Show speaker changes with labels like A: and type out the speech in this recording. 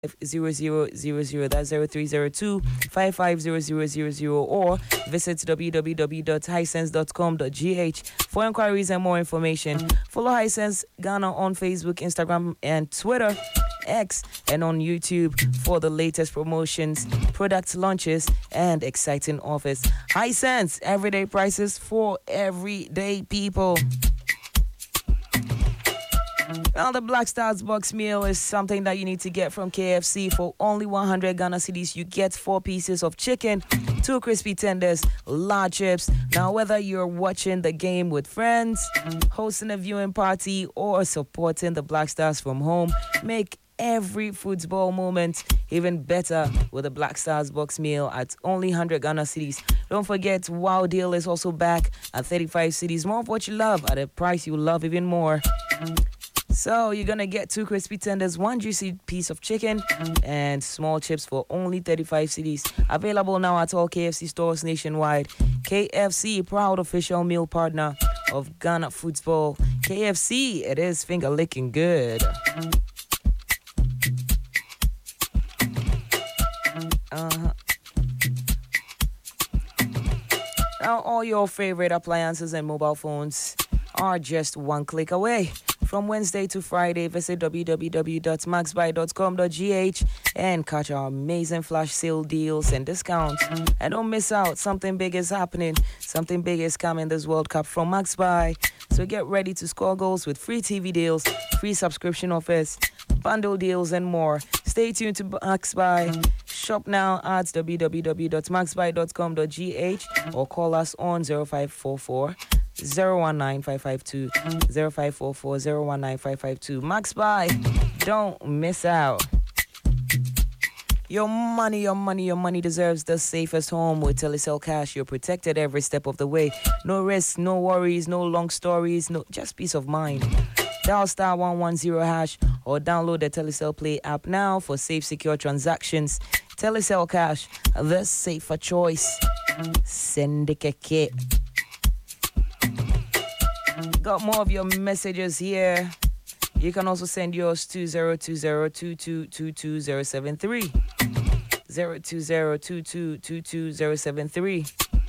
A: 550000. That's 0302 or visit www.hisense.com.gh for inquiries and more information. Follow Hisense Ghana on Facebook, Instagram, and Twitter, X, and on YouTube for the latest promotions, product launches, and exciting offers. Hisense, everyday prices for everyday people. Now, the Black Stars box meal is something that you need to get from KFC. For only 100 Ghana cedis, you get 4 pieces of chicken, 2 crispy tenders, large chips. Now, whether you're watching the game with friends, hosting a viewing party, or supporting the Black Stars from home, make every football moment even better with the Black Stars box meal at only 100 Ghana cedis. Don't forget, Wow Deal is also back at 35 cedis. More of what you love at a price you love even more. So you're going to get 2 crispy tenders, 1 juicy piece of chicken, and small chips for only 35 cedis. Available now at all KFC stores nationwide. KFC, proud official meal partner of Ghana football. KFC, it is finger licking good. Now all your favorite appliances and mobile phones are just 1 click away. From Wednesday to Friday, visit www.maxbuy.com.gh and catch our amazing flash sale deals and discounts. And don't miss out, something big is happening. Something big is coming this World Cup from MaxBuy. So get ready to score goals with free TV deals, free subscription offers, bundle deals, and more. Stay tuned to MaxBuy. Shop now at www.maxbuy.com.gh or call us on 0544 019552 0544 019552. MaxBuy, don't miss out. Your money deserves the safest home with Telecel Cash. You're protected every step of the way. No risks, no worries, no long stories, no, just peace of mind. Dial star 110 hash or download the Telecel Play app now for safe, secure transactions. Telecel Cash, the safer choice. Send a kit. Got more of your messages here. You can also send yours to 020-2222-073. 020-2222-073.